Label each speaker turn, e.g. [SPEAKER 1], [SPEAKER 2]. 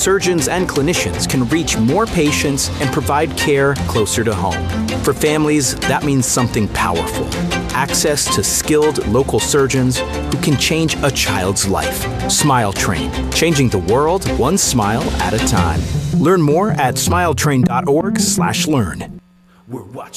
[SPEAKER 1] surgeons and clinicians can reach more patients and provide care closer to home. For families, that means something powerful: access to skilled local surgeons who can change a child's life. Smile Train, changing the world one smile at a time. Learn more at smiletrain.org/learn. We're watching.